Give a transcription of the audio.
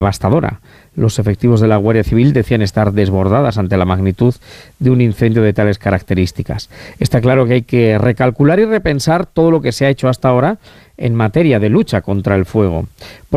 devastadora. Los efectivos de la Guardia Civil decían estar desbordadas ante la magnitud de un incendio de tales características. Está claro que hay que recalcular y repensar todo lo que se ha hecho hasta ahora en materia de lucha contra el fuego.